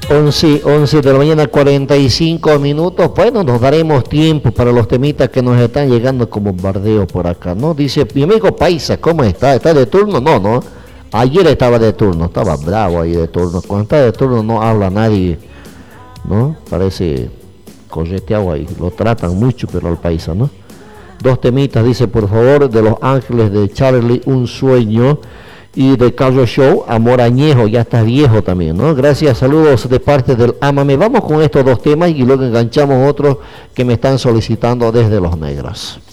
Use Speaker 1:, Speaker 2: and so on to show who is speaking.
Speaker 1: 11 de la mañana, 45 minutos. Bueno, nos daremos tiempo para los temitas que nos están llegando como bombardeo por acá, ¿no? Dice, mi amigo Paisa, ¿cómo está? ¿Está de turno? No, no. Ayer estaba de turno, estaba bravo ahí de turno. Cuando está de turno no habla nadie, ¿no? Parece correteado ahí. Lo tratan mucho, pero al Paisa, ¿no? Dos temitas, dice, por favor, de Los Ángeles de Charlie, Un Sueño. Y de Carlos Show, Amor Añejo, ya estás viejo también, ¿no? Gracias, saludos de parte del Ámame. Vamos con estos dos temas y luego enganchamos otros que me están solicitando desde Los Negros.